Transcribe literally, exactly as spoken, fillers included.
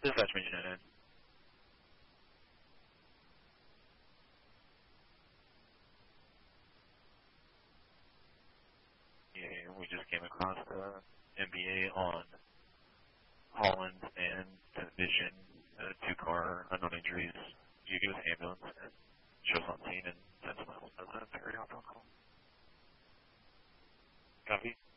Dispatch Major United. Yeah, we just came across the M B A on Holland and Vision, uh, two-car unknown injuries. You give us ambulance and shows on scene and sends them out. That's a very hot phone call. Copy.